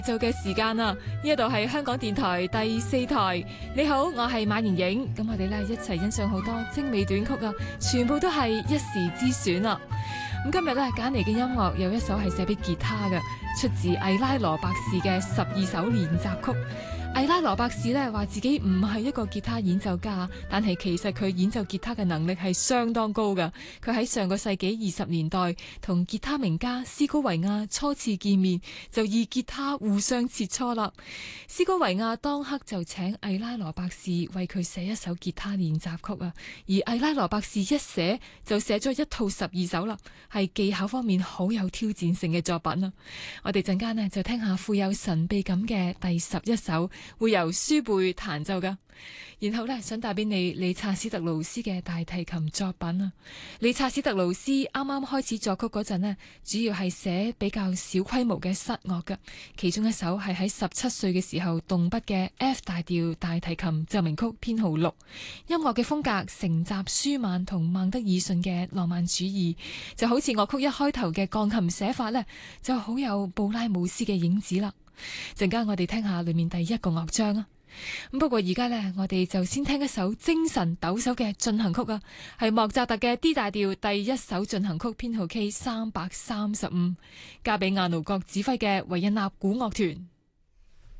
就嘅時間啦，呢一度係香港電台第4台。你好，我係馬妍影。咁我哋咧一齊欣賞好多精美短曲啊，全部都係一時之選啊。咁今日咧揀嚟嘅音樂有一首係寫俾吉他嘅，出自艾拉羅伯士嘅12首練習曲。艾拉羅伯士咧話自己唔係一個吉他演奏家，但係其實佢演奏吉他嘅能力係相當高㗎。佢喺上個世紀20年代同吉他名家斯高維亞初次見面，就以吉他互相切磋啦。斯高維亞當刻就請艾拉羅伯士為佢寫一首吉他練習曲啊，而艾拉羅伯士一寫就寫咗一套12首啦，係技巧方面好有挑戰性嘅作品啊。我哋陣間呢就聽下富有神秘感嘅第11首。會由舒貝彈奏噶，然後呢，想帶俾你理查斯特勞斯嘅大提琴作品啊。理查斯特勞斯啱啱開始作曲嗰陣呢，主要係寫比較小規模嘅室樂噶，其中一首係喺17歲嘅時候動筆嘅 F 大調大提琴奏鳴曲編號6，音樂嘅風格承襲舒曼同孟德爾遜嘅浪漫主義，就好似樂曲一開頭嘅鋼琴寫法呢，就好有布拉姆斯嘅影子啦。陣間我哋聽下裏面第一個樂章啊。不過而家呢，我哋就先聽一首精神抖擻嘅進行曲啊，係莫扎特嘅 D 大調第1首進行曲編號 K 335，交俾亞奴國指揮嘅維也納古樂團。